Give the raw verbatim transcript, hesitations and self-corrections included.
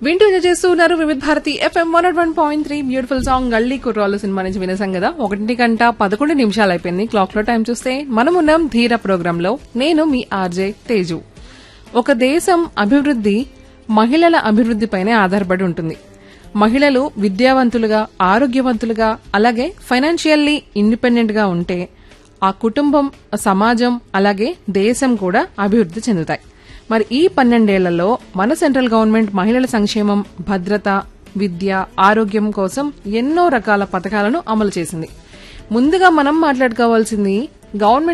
వింటూ ఎంజాయ్ చేస్తూ ఉన్నారు వివిధ Bharati FM one not one point three beautiful song గల్లీ కుర్రాళ్ళు సినిమా నుంచి వినేసాం కదా. ఒకటి గంట పదకొండు నిమిషాలు అయిపోయింది క్లాక్ లో. టైం చూస్తే మనమున్నాం ధీర ప్రోగ్రామ్ లో. నేను మీ ఆర్జే తేజు. ఒక దేశం అభివృద్ది మహిళల అభివృద్దిపైనే ఆధారపడి ఉంటుంది. మహిళలు విద్యావంతులుగా, ఆరోగ్యవంతులుగా, అలాగే ఫైనాన్షియల్లీ ఇండిపెండెంట్ గా ఉంటే ఆ కుటుంబం, సమాజం, అలాగే దేశం కూడా అభివృద్ది చెందుతాయి. మరి ఈ పన్నెండేళ్లలో మన సెంట్రల్ గవర్నమెంట్ మహిళల సంక్షేమం, భద్రత, విద్య, ఆరోగ్యం కోసం ఎన్నో రకాల పథకాలను అమలు చేసింది. ముందుగా మనం మాట్లాడుకోవాల్సింది గవర్నమెంట్